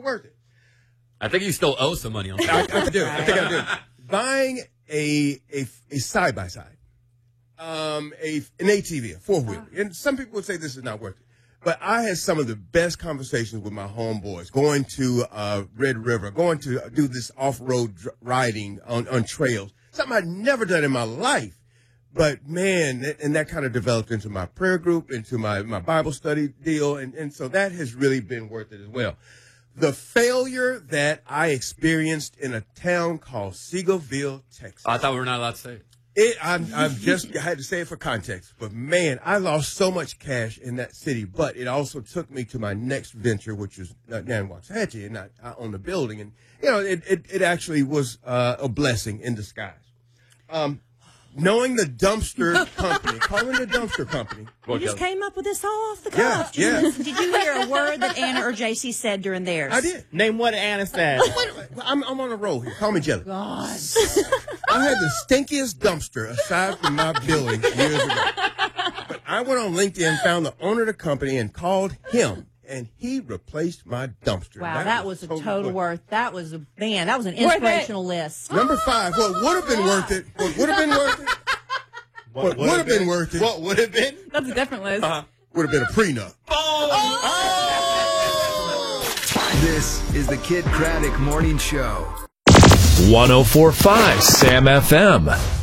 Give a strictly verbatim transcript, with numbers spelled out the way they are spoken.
were worth it. I think you still owe some money on that. I, I do. I think I do. Buying a a a side by side, um, a an A T V, a four wheeler, and some people would say this is not worth it. But I had some of the best conversations with my homeboys going to uh, Red River, going to do this off-road dr- riding on, on trails, something I'd never done in my life. But, man, th- and that kind of developed into my prayer group, into my, my Bible study deal, and, and so that has really been worth it as well. The failure that I experienced in a town called Seagoville, Texas. I thought we were not allowed to say it. It, I'm, I've just I had to say it for context, but man, I lost so much cash in that city. But it also took me to my next venture, which was uh, down in Waxahachie, and I, I own the building, and you know, it it, it actually was uh, a blessing in disguise. Um, knowing the dumpster company, calling the dumpster company. You just came up with this all off the Yeah, cuff. yeah. Did you hear a word that Anna or J C said during theirs? I did. Name what Anna said. I'm, I'm on a roll here. Call me Jelly. God. I had the stinkiest dumpster aside from my building years ago. But I went on LinkedIn and found the owner of the company and called him, and he replaced my dumpster. Wow, that, was, was a total worth. worth. That was a man. That was an inspirational list. Number five. What would have been worth it? What would have been worth it? What, what would have been, been worth it? What would have been? That's a different list. Uh, would have been a prenup. Oh! Oh! This is the Kid Craddock Morning Show. one oh four point five Sam F M.